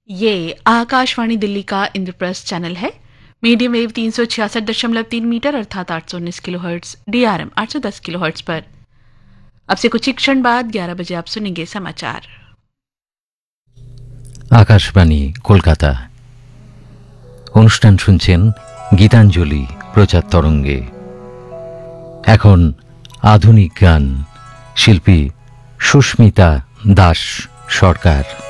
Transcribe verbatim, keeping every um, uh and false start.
ये आकाशवाणी दिल्ली का इंद्रप्रस्थ चैनल है। मीडियम वेव तीन सौ छियासठ दशमलव तीन मीटर अर्थात आठ सौ उन्नीस kilo hertz, D R M आठ सौ दस किलो हर्ट्स पर। अब से कुछ ही क्षण बाद ग्यारह बजे आप सुनेंगे समाचार। আকাশবাণী কলকাতা। অনুষ্ঠান শুনছেন গীতাঞ্জলি প্রচার তরঙ্গে। এখন আধুনিক গান, শিল্পী সুস্মিতা দাস সরকার।